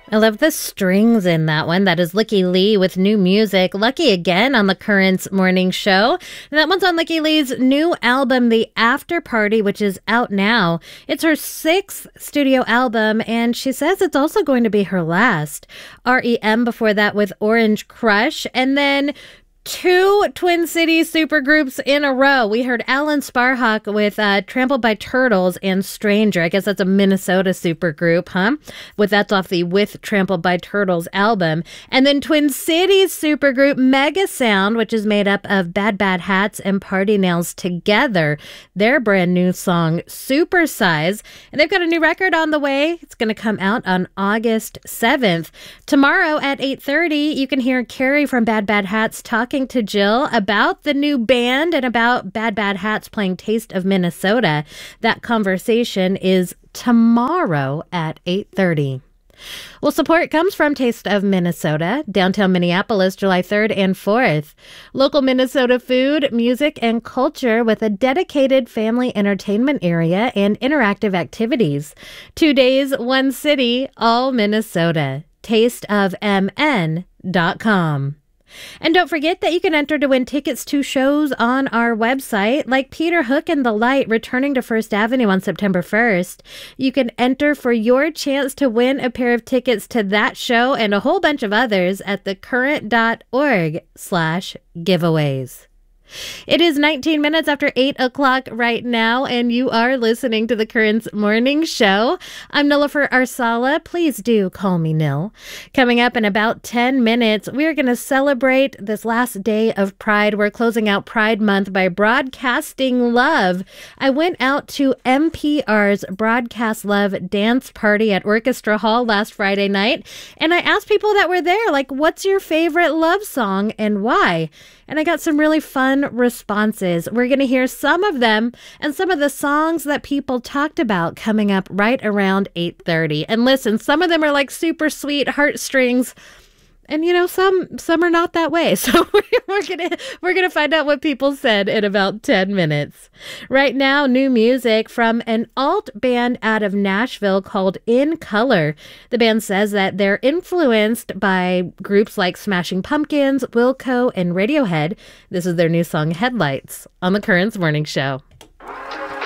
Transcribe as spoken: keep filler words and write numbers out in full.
I love the strings in that one. That is Licky Lee with new music. Lucky again on the Currents Morning Show. And that one's on Licky Lee's new album, The After Party, which is out now. It's her sixth studio album, and she says it's also going to be her last. R E M before that with Orange Crush. And then two Twin Cities supergroups in a row. We heard Alan Sparhawk with uh, Trampled by Turtles and Stranger. I guess that's a Minnesota supergroup, huh? With that's off the With Trampled by Turtles album. And then Twin Cities supergroup Mega Sound, which is made up of Bad Bad Hats and Party Nails together. Their brand new song, Supersize. And they've got a new record on the way. It's going to come out on August seventh. Tomorrow at eight thirty, you can hear Carrie from Bad Bad Hats talking to Jill about the new band and about Bad Bad Hats playing Taste of Minnesota. That conversation is tomorrow at eight thirty. Well, support comes from Taste of Minnesota, downtown Minneapolis, July third and fourth. Local Minnesota food, music, and culture with a dedicated family entertainment area and interactive activities. Two days, one city, all Minnesota. taste of m n dot com. And don't forget that you can enter to win tickets to shows on our website, like Peter Hook and the Light returning to First Avenue on September first. You can enter for your chance to win a pair of tickets to that show and a whole bunch of others at thecurrent.org slash giveaways. It is nineteen minutes after eight o'clock right now, and you are listening to the Currents Morning Show. I'm Nilofer Arsala. Please do call me Nil. Coming up in about ten minutes, we're going to celebrate this last day of Pride. We're closing out Pride Month by broadcasting love. I went out to N P R's Broadcast Love dance party at Orchestra Hall last Friday night, and I asked people that were there, like, what's your favorite love song and why? And I got some really fun responses. We're going to hear some of them and some of the songs that people talked about coming up right around eight thirty. And listen, some of them are like super sweet heartstrings. And, you know, some some are not that way. So we're going to we're gonna find out what people said in about ten minutes. Right now, new music from an alt band out of Nashville called In Color. The band says that they're influenced by groups like Smashing Pumpkins, Wilco, and Radiohead. This is their new song, Headlights, on the Currents Morning Show.